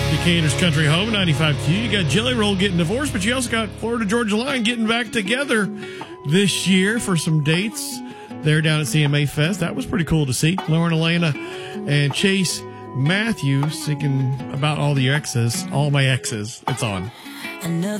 Decatur's Country Home, 95Q. You got Jelly Roll getting divorced, but you also got Florida Georgia Line getting back together this year for some dates. They're down at CMA Fest. That was pretty cool to see. Lauren Elena and Chase Matthews singing about all the exes. All my exes. It's on.